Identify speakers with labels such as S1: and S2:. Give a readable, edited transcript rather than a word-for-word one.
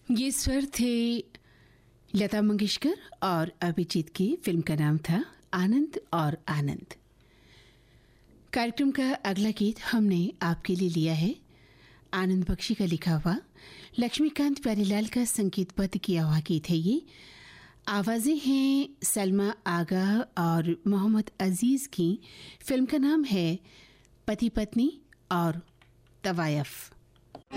S1: ये स्वर थे लता मंगेशकर और अभिजीत की। फिल्म का नाम था आनंद और आनंद। कार्यक्रम का अगला गीत हमने आपके लिए लिया है आनंद बख्शी का लिखा हुआ, लक्ष्मीकांत प्यारेलाल का संगीतबद्ध किया हुआ गीत है ये। आवाज़ें हैं सलमा आगा और मोहम्मद अजीज़ की। फिल्म का नाम है पति पत्नी और तवायफ।